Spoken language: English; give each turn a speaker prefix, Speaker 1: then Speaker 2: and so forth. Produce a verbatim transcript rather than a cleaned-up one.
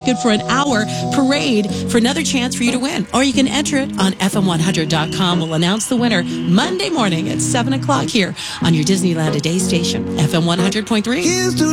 Speaker 1: ticket for an hour parade for another chance for you to win. Or you can enter it on F M one hundred dot com. We'll announce the winner Monday morning at seven o'clock here on your Disneyland A Day station, F M one hundred point three.